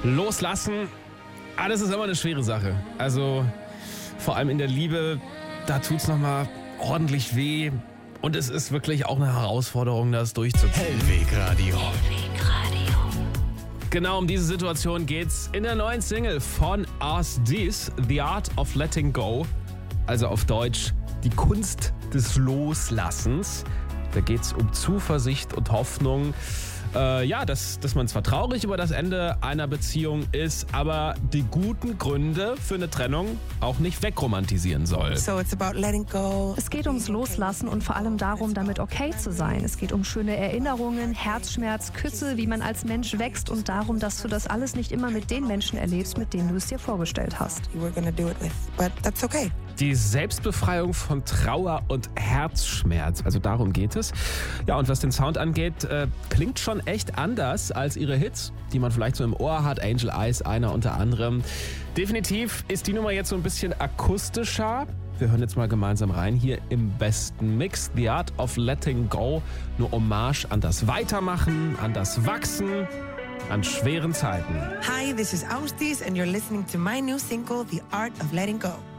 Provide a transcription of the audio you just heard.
Loslassen, das ist immer eine schwere Sache. Also vor allem in der Liebe, da tut's nochmal ordentlich weh. Und es ist wirklich auch eine Herausforderung, das durchzuziehen. Hellwegradio. Genau um diese Situation geht's in der neuen Single von Us This, The Art of Letting Go. Also auf Deutsch, die Kunst des Loslassens. Da geht's um Zuversicht und Hoffnung. Dass man zwar traurig über das Ende einer Beziehung ist, aber die guten Gründe für eine Trennung auch nicht wegromantisieren soll. So it's about letting go. Es geht ums Loslassen und vor allem darum, damit okay zu sein. Es geht um schöne Erinnerungen, Herzschmerz, Küsse, wie man als Mensch wächst und darum, dass du das alles nicht immer mit den Menschen erlebst, mit denen du es dir vorgestellt hast. You were gonna do it with, but that's okay. Die Selbstbefreiung von Trauer und Herzschmerz, also darum geht es. Ja, und was den Sound angeht, klingt schon echt anders als ihre Hits, die man vielleicht so im Ohr hat. Angel Eyes, einer unter anderem. Definitiv ist die Nummer jetzt so ein bisschen akustischer. Wir hören jetzt mal gemeinsam rein hier im besten Mix. The Art of Letting Go. Eine Hommage an das Weitermachen, an das Wachsen, an schweren Zeiten. Hi, this is Austis and you're listening to my new single, The Art of Letting Go.